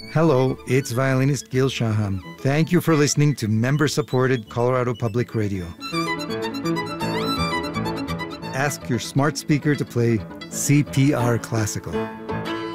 Hello, it's violinist Gil Shaham. Thank you for listening to member-supported Colorado Public Radio. Ask your smart speaker to play CPR Classical.